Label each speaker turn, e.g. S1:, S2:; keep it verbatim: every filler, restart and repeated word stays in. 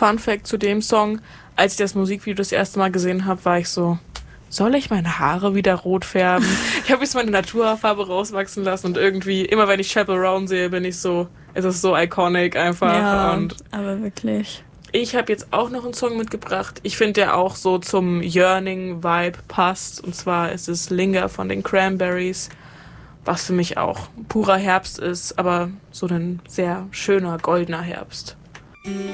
S1: Fun Fact zu dem Song: Als ich das Musikvideo das erste Mal gesehen habe, war ich so, soll ich meine Haare wieder rot färben? Ich habe jetzt meine Naturfarbe rauswachsen lassen und irgendwie, immer wenn ich Chappell Roan sehe, bin ich so, es ist so iconic einfach.
S2: Ja,
S1: und
S2: aber wirklich.
S1: Ich habe jetzt auch noch einen Song mitgebracht. Ich finde, der auch so zum Yearning-Vibe passt. Und zwar ist es Linger von den Cranberries, was für mich auch purer Herbst ist, aber so ein sehr schöner, goldener Herbst.